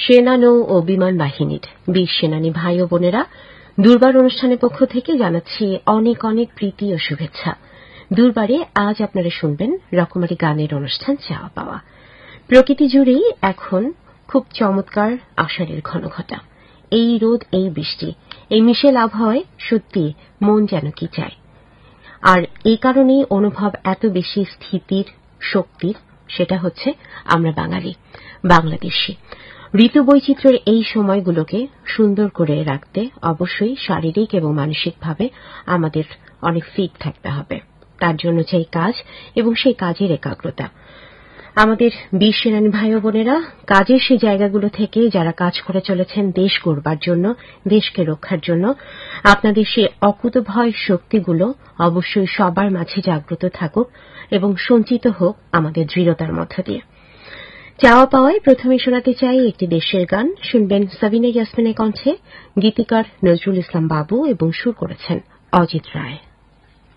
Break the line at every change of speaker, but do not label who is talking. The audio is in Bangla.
সেনা, নৌ ও বিমান বাহিনীর বীর সেনানী ভাই ও বোনেরা, দুর্বার অনুষ্ঠানের পক্ষ থেকে জানাচ্ছি অনেক অনেক প্রীতি ও শুভেচ্ছা। দুর্বারে আজ আপনারা শুনবেন রকমারি গানের অনুষ্ঠান চাওয়া পাওয়া। প্রকৃতি জুড়েই এখন খুব চমৎকার আষাঢ়ের ঘনঘটা। এই রোদ, এই বৃষ্টি, এই মিশেল আবহাওয়ায় সত্যি মন যেন কি চায়। আর এই কারণেই অনুভব এত বেশি স্থিতির, শক্তির। সেটা হচ্ছে আমরা বাঙালি, বাংলাদেশী। ঋতু বৈচিত্র্যের এই সময়গুলোকে সুন্দর করে রাখতে অবশ্যই শারীরিক এবং মানসিকভাবে আমাদের অনেক ফিট থাকতে হবে। তার জন্য চাই কাজ এবং সেই কাজের একাগ্রতা। আমাদের বীর সেনানী ভাই ও বোনেরা কাজের সেই জায়গাগুলো থেকে যারা কাজ করে চলেছেন দেশ গড়বার জন্য, দেশকে রক্ষার জন্য, আপনাদের সেই অকুতভয় শক্তিগুলো অবশ্যই সবার মাঝে জাগ্রত থাকুক এবং সঞ্চিত হোক আমাদের দৃঢ়তার মধ্য দিয়ে। চাওয়া পাওয়ায় প্রথমে শোনাতে চাই একটি দেশের গান। শুনবেন সাবিনা ইয়াসমিনের কণ্ঠে, গীতিকার নজরুল ইসলাম বাবু এবং সুর করেছেন অজিত রায়।